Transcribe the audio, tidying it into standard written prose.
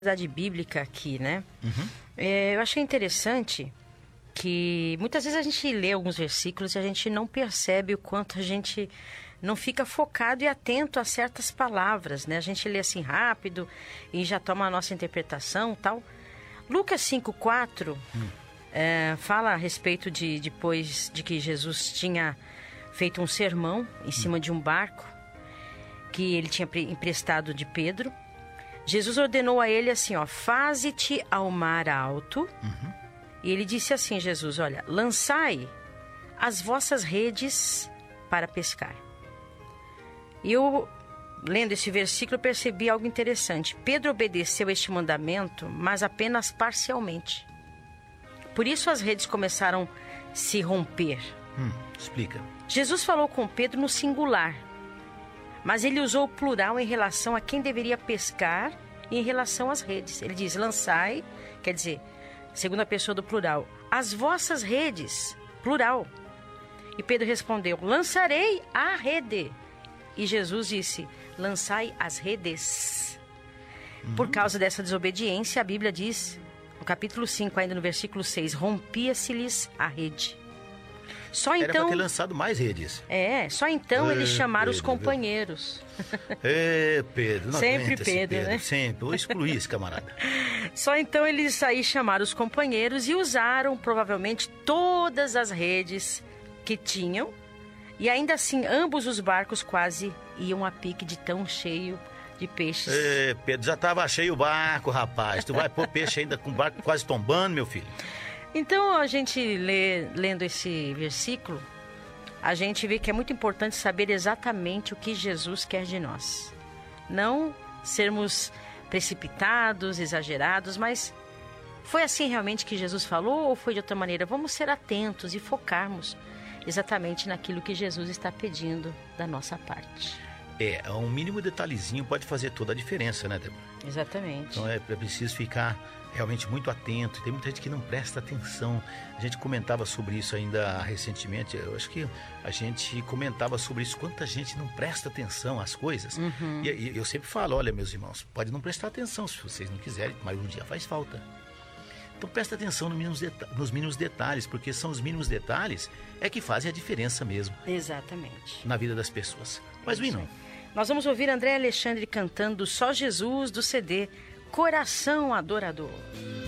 curiosidade bíblica aqui, né? Eu achei interessante que muitas vezes a gente lê alguns versículos e a gente não percebe o quanto a gente não fica focado e atento a certas palavras, né? A gente lê assim rápido e já toma a nossa interpretação, tal. Lucas 5:4 fala a respeito de depois de que Jesus tinha feito um sermão em cima de um barco que ele tinha emprestado de Pedro. Jesus ordenou a ele assim, faze-te ao mar alto. E ele disse assim, Jesus, olha, lançai as vossas redes para pescar. E eu, lendo esse versículo, percebi algo interessante. Pedro obedeceu este mandamento, mas apenas parcialmente. Por isso as redes começaram a se romper. Explica. Jesus falou com Pedro no singular, mas ele usou o plural em relação a quem deveria pescar e em relação às redes. Ele diz, lançai, quer dizer, segunda pessoa do plural, as vossas redes, plural. E Pedro respondeu, lançarei a rede. E Jesus disse, lançai as redes. Por causa dessa desobediência, a Bíblia diz, no capítulo 5, ainda no versículo 6, rompia-se-lhes a rede. Só Era então, para ter lançado mais redes. Só então eles chamaram os companheiros. Pedro, não Sempre aguenta esse Pedro, né? Sempre, vou excluir esse camarada. Só então eles aí chamaram os companheiros e usaram provavelmente todas as redes que tinham. E ainda assim, ambos os barcos quase iam a pique de tão cheio de peixes. Pedro, já estava cheio o barco, rapaz. Tu vai pôr peixe ainda com o barco quase tombando, meu filho. Então, a gente lendo esse versículo, a gente vê que é muito importante saber exatamente o que Jesus quer de nós. Não sermos precipitados, exagerados, mas foi assim realmente que Jesus falou ou foi de outra maneira? Vamos ser atentos e focarmos exatamente naquilo que Jesus está pedindo da nossa parte. Um mínimo detalhezinho pode fazer toda a diferença, né, Débora? Exatamente. Então é preciso ficar realmente muito atento. Tem muita gente que não presta atenção. A gente comentava sobre isso ainda recentemente. Eu acho que a gente comentava sobre isso. Quanta gente não presta atenção às coisas. E eu sempre falo, olha, meus irmãos, pode não prestar atenção se vocês não quiserem, mas um dia faz falta. Então presta atenção nos mínimos detalhes, porque são os mínimos detalhes que fazem a diferença mesmo. Exatamente. Na vida das pessoas. Mas o hino? Nós vamos ouvir André Alexandre cantando Só Jesus do CD Coração Adorador.